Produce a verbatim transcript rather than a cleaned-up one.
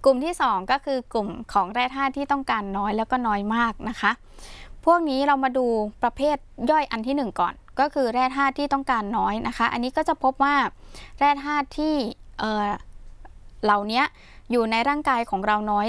กลุ่มที่สองก็คือกลุ่มของแร่ธาตุที่ต้องการน้อยแล้วก็น้อยมากนะคะพวกนี้เรามาดูประเภทย่อยอันที่หนึ่งก่อนก็คือแร่ธาตุที่ต้องการน้อยนะคะอันนี้ก็จะพบว่าแร่ธาตุที่เอ่อเหล่านี้อยู่ในร่างกายของเราน้อย